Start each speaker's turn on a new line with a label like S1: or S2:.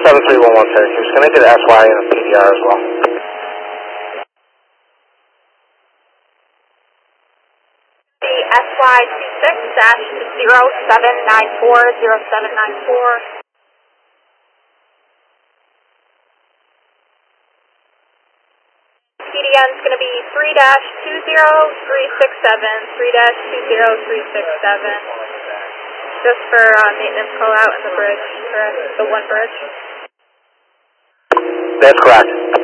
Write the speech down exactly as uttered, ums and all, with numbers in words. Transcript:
S1: seven three one one six. He's going to get S Y and a P D R as well.
S2: The S Y two six dash zero seven nine four zero seven nine four. C D N is going to be three dash two zero three six seven, three dash two zero three six seven. Just for uh, maintenance call out in the bridge, correct? The one bridge?
S1: That's correct.